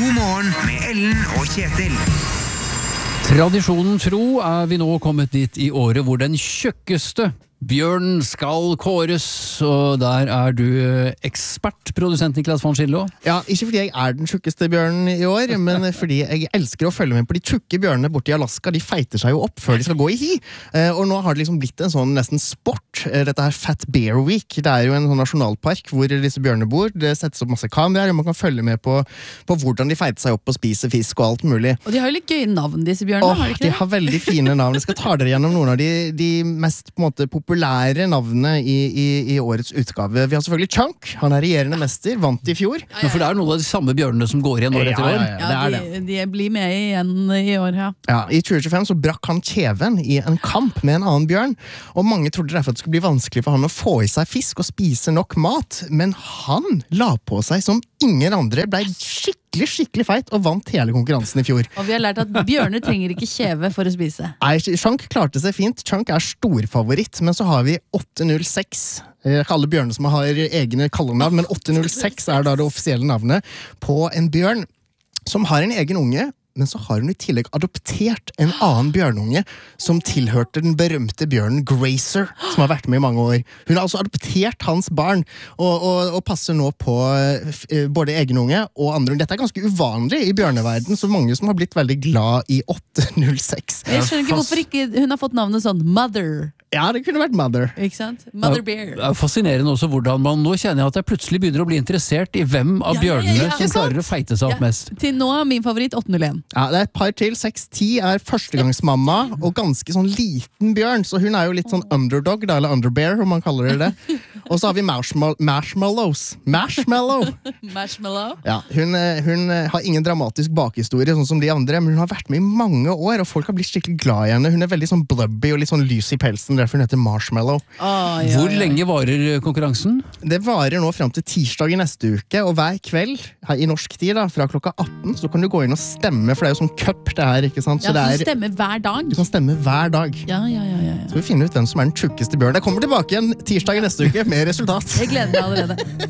God morgen med Ellen og Kjetil. Tradisjonen tro vi nå kommet dit i året hvor den tjukkeste bjørnen skal kåres, og der du ekspert, produsent Niklas von Schindlo. Ja, ikke fordi jeg den tjukkeste bjørnen i år, men fordi jeg elsker å følge med på de tjukke bjørnene borte i Alaska. De feiter seg jo opp før de skal gå i hi. Og nå har det liksom blitt en sånn nesten sport, dette her Fat Bear Week. Det jo en sånn nasjonalpark hvor disse bjørnene bor. Det settes opp masse kameraer, og man kan følge med på hvordan de feiter seg opp og spiser fisk og alt mulig. Og de har jo litt gøy navn, disse bjørnene, har de ikke det? De har veldig fine navn. Jeg skal ta dere gjennom noen av de mest på en måte populære navnene i årets utgave. Vi har selvfølgelig Chunk. Han regjerende mester, vant i fjor. Ja, for det noen av de samme bjørnene som går igjen år etter år. Ja, de blir med igjen i år, ja. Ja, i 2025 så brakk han kjeven i en kamp med en annen bjørn, og mange trodde derfor at det skulle bli vanskelig for han å få i seg fisk og spise nok mat, men han la på seg som ingen andre, ble skikkelig feit og vant hele konkurransen i fjor. Og vi har lært at bjørner trenger ikke kjeve for å spise. Nei, Chunk klarte seg fint. Chunk storfavoritt, men så har vi 806. Alle bjørner som har egne kallenavn, men 806 da det offisielle navnet på en bjørn som har en egen unge, men så har hun i tillegg adoptert en annen bjørnunge som tilhørte den berømte bjørnen Grazer, som har vært med i mange år. Hun har altså adoptert hans barn, og passer nå på både egen unge og andre. Dette ganske uvanlig i bjørneverden, så mange som har blitt veldig glad i 806. Jeg skjønner ikke hvorfor ikke hun har fått navnet sånn Mother. Ja, det kunne vært Mother. Ikke sant? Mother Bear. Det fascinerende også hvordan nå kjenner jeg at jeg plutselig begynner å bli interessert i hvem av bjørnene som klarer å feite seg opp mest. Til nå min favoritt 801. Ja, det et par til. 610 førstegangsmamma, og ganske sånn liten bjørn, så hun jo litt sånn underdog, da, eller underbear, om man kaller det. Og så har vi Marshmallow. Ja, hun har ingen dramatisk bakhistorie, sånn som de andre, men hun har vært med i mange år, og folk har blitt skikkelig glad i henne. Hun veldig sånn blubby og litt sånn lys i pelsen, derfor hun heter Marshmallow. Hvor lenge varer konkurransen? Det varer nå frem til tirsdag i neste uke, og hver kveld her i norsk tid da, fra klokka 18, så kan du gå inn og stemme, for det jo sånn cup det her, ikke sant? Så ja, du stemmer hver dag. Du kan stemme hver dag. Ja. Så vi finner ut hvem som den tjukkeste bjørn. Jeg kommer tilbake igjen tirsdag i neste uke med resultat. Jeg gleder meg allerede.